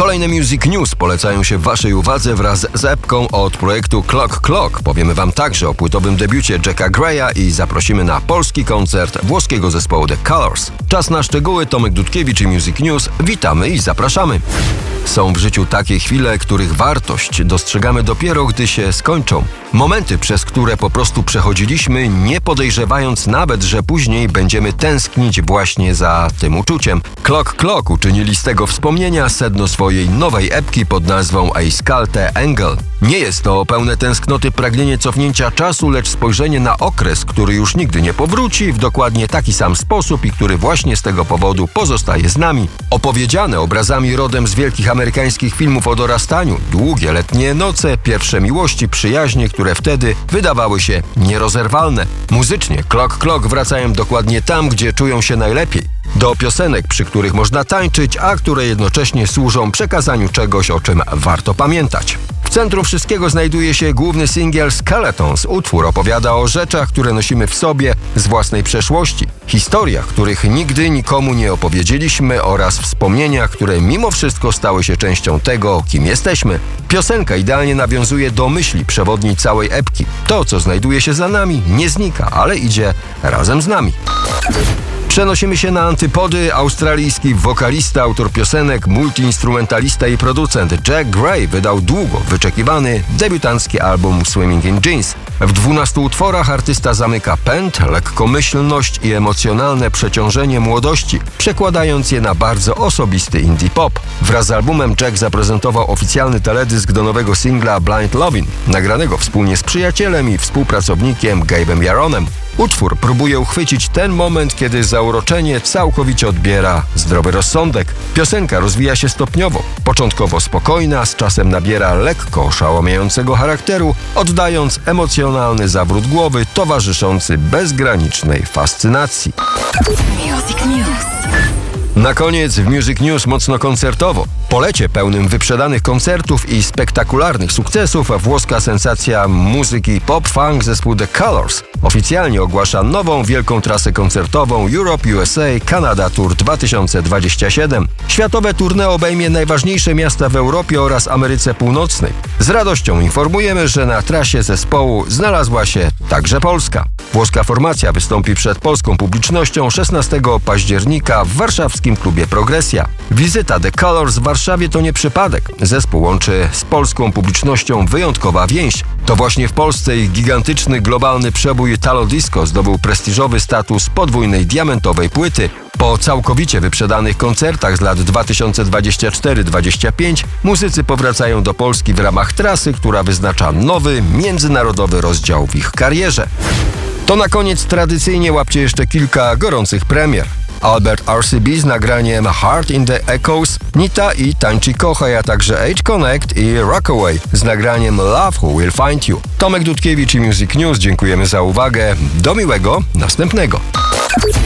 Kolejne Music News polecają się Waszej uwadze wraz z epką od projektu Clock Clock. Powiemy Wam także o płytowym debiucie Jacka Graya i zaprosimy na polski koncert włoskiego zespołu The Colors. Czas na szczegóły. Tomek Dudkiewicz i Music News. Witamy i zapraszamy. Są w życiu takie chwile, których wartość dostrzegamy dopiero, gdy się skończą. Momenty, przez które po prostu przechodziliśmy, nie podejrzewając nawet, że później będziemy tęsknić właśnie za tym uczuciem. Clock Clock uczynili z tego wspomnienia sedno swojej nowej epki pod nazwą Eiskalte Engel. Nie jest to pełne tęsknoty pragnienie cofnięcia czasu, lecz spojrzenie na okres, który już nigdy nie powróci w dokładnie taki sam sposób i który właśnie z tego powodu pozostaje z nami. Opowiedziane obrazami rodem z wielkich amerykańskich filmów o dorastaniu, długie letnie noce, pierwsze miłości, przyjaźnie, które wtedy wydawały się nierozerwalne. Muzycznie Clock Clock wracają dokładnie tam, gdzie czują się najlepiej. Do piosenek, przy których można tańczyć, a które jednocześnie służą przekazaniu czegoś, o czym warto pamiętać. W centrum wszystkiego znajduje się główny singiel Skeletons. Utwór opowiada o rzeczach, które nosimy w sobie z własnej przeszłości, historiach, których nigdy nikomu nie opowiedzieliśmy oraz wspomnieniach, które mimo wszystko stały się częścią tego, kim jesteśmy. Piosenka idealnie nawiązuje do myśli przewodniej całej epki. To, co znajduje się za nami, nie znika, ale idzie razem z nami. Przenosimy się na antypody. Australijski wokalista, autor piosenek, multiinstrumentalista i producent Jack Gray wydał długo wyczekiwany debiutancki album Swimming in Jeans. W 12 utworach artysta zamyka pęd, lekkomyślność i emocjonalne przeciążenie młodości, przekładając je na bardzo osobisty indie pop. Wraz z albumem Jack zaprezentował oficjalny teledysk do nowego singla Blind Lovin', nagranego wspólnie z przyjacielem i współpracownikiem Gabe'em Yaronem. Utwór próbuje uchwycić ten moment, kiedy zauroczenie całkowicie odbiera zdrowy rozsądek. Piosenka rozwija się stopniowo. Początkowo spokojna, z czasem nabiera lekko oszałamiającego charakteru, oddając emocjonalny zawrót głowy towarzyszący bezgranicznej fascynacji. Music News. Na koniec w Music News mocno koncertowo. Po lecie pełnym wyprzedanych koncertów i spektakularnych sukcesów włoska sensacja muzyki pop-funk zespół The Colors oficjalnie ogłasza nową wielką trasę koncertową Europe USA Canada Tour 2027. Światowe tournée obejmie najważniejsze miasta w Europie oraz Ameryce Północnej. Z radością informujemy, że na trasie zespołu znalazła się także Polska. Włoska formacja wystąpi przed polską publicznością 16 października w warszawskim klubie Progresja. Wizyta The Colors w Warszawie to nie przypadek. Zespół łączy z polską publicznością wyjątkowa więź. To właśnie w Polsce ich gigantyczny globalny przebój Italo Disco zdobył prestiżowy status podwójnej diamentowej płyty. Po całkowicie wyprzedanych koncertach z lat 2024-25 muzycy powracają do Polski w ramach trasy, która wyznacza nowy, międzynarodowy rozdział w ich karierze. To na koniec tradycyjnie łapcie jeszcze kilka gorących premier. Albert RCB z nagraniem Heart in the Echoes, Nita i Tańczy Kochaj, a także Age Connect i Rockaway z nagraniem Love Who Will Find You. Tomek Dudkiewicz i Music News, dziękujemy za uwagę. Do miłego następnego.